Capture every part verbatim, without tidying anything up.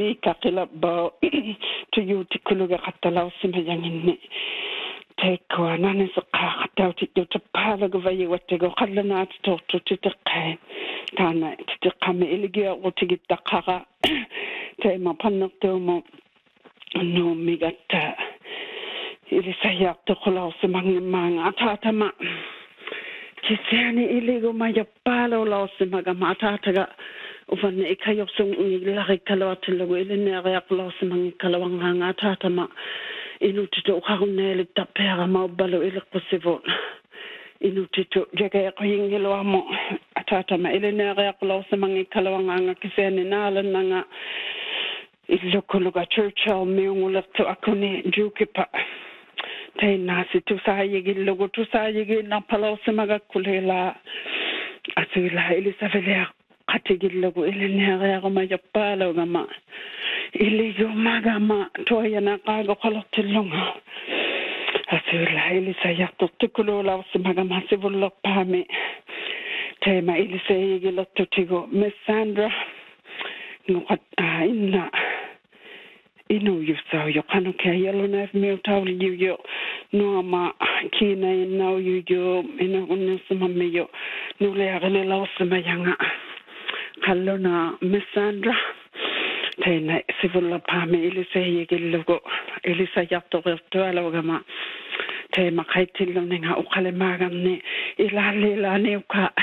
ili kakila ba to you tikuluga katalaw simayanginni teko anane saka kataw tikyo tapala gavayi watego kallana to to titakay kana titakame iligia otigitakara tema panokto mo no migata ili sayak to kulaw simangimanga atatama kisani iligo mayapalo law simagama atataga ufan ikayok sung ilari kalawat lagu ilin area plus mangi kalawang hanga tatama inutito ukaruneli tapera maubalo ilikusivo inutito jaga yakingilo amo atatama ilin area plus mangi kalawang hanga kiseni nalan nanga ilokuluga Churchill miungulakto akuni jukipa tay nasi tusayigi logo tusayigi na palaw simaga kulela asila ilisafele katigillogo ilinere ma yapalo gama iligo magama toyana kago kolotilonga asila ilisa yakto tikulo la magama sivulo pame tema ilisa yigilo tutigo Miss Sandra ngokat inna inu yusa yo kanu ke yelo na mi tawli yu yo no ma kina na yu yo ina unna sama me yo no le agale la sama yanga kallona Miss Sandra tena sivulla pame ilisa yigillogo ilisa yakto to ala gama tema kaitillo ninga ukale magamne ilale la neuka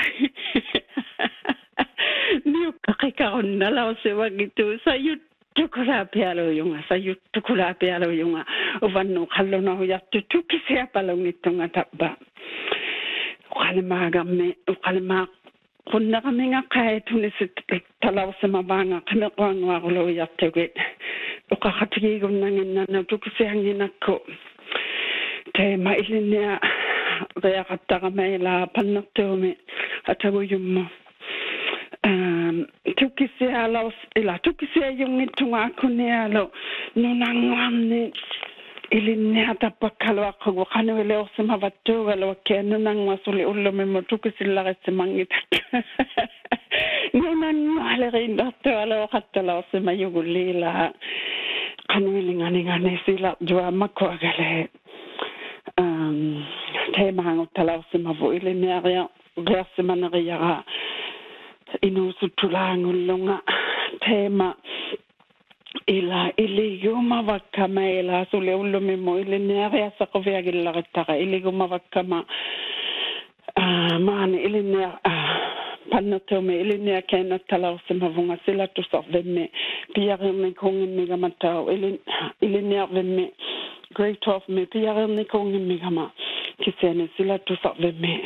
neuka kika onna la sewa gitu sayut tukula pialo yunga sayut tukula pialo yunga uvanno kallona yattu tukisia palongitunga tabba ukale magamne ukale mag kunna kaminga kay tunisit talaw sa mabanga kanakuan wa kulo yattege ukakatigi gunangin na tukisiangin ako te mailinya kaya kataga maila panaktume atago yung um tukisia law ila tukisia yung itunga ako niya law nunangwam ni ilinya tapakalo ako kanwele o sa mabato wala keno nang masuli ulo me motukisila kasi mangit nunang malari dato wala katala sa mayugulila kanwele ngani ngani sila jwa mako agale um tema hango talaw sa mavu ilinya ria gasa manariya inu sutulangulunga tema ila iliguma vakama ila sule ullo memo ile nere sa kovia gilla gatara iliguma vakama ah man ile ne pannato me ile ne kana talaw sama vunga sila to saveme piare me kongin me gamata ile ile ne veme great of me piare me kongin me gama kisene sila to saveme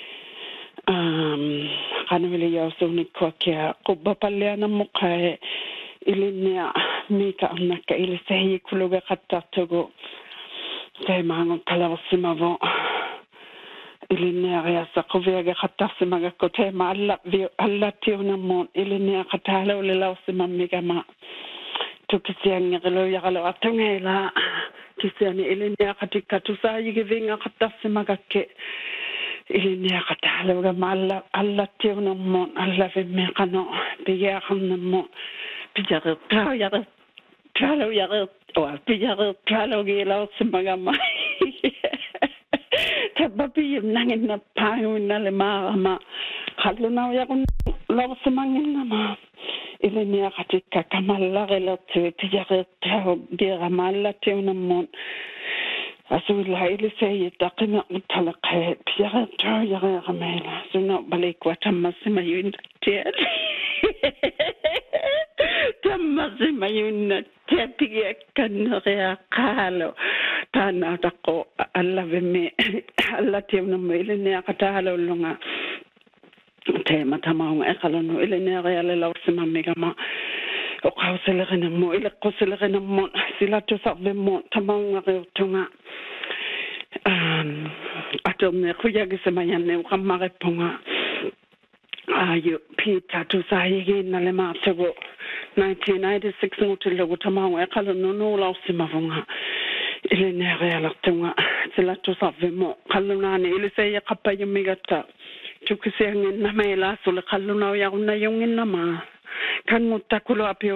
um kana vile ya so ni kwa kia kubba paliana mukae ilinya mika naka ile sahi kuluga khattatogo tema talaw simavo ilinya ya sakovega khattasimaga ko tema alla vi alla tiuna mon ilinya khatalo le law simamiga ma tukisianga gelo ya galo atungela kisiani ilinya khatika tusayi givinga khattasimaga ke ilinya khatalo ga malla alla tiuna mon alla ve mekano biya khamna mon pijaga pijaga tralo yaga o pijaga tralo gela simagama tabapi nangin na pangu na le mama hallo na yaga law simangin na ma ile ni akatika kamalla gela pijaga tralo gela malla tiuna mon asula ile sei takina utalaka pijaga tralo yaga gamela suna balik watama simayun tiel tamasi mayuna tiapiga kanrea kalo tana tako alla veme alla tiemno mele ne akatalo lunga tema tamau e kalo no ile ne reale la usma megama o kausele rena mo ile kosele rena mo sila to savve mo tamau ngare tunga um atome kuyagi semayane ukamare ponga ayo pita to sayigi na le matego nineteen ninety-six ngutilo gutamau e kalo no no la usimavunga ile ne reala tunga sila to savve mo kalo nane ile sey kappa yumigata tukisengin na mela so le kalo na ya una yungin na ma kan mutakulo apio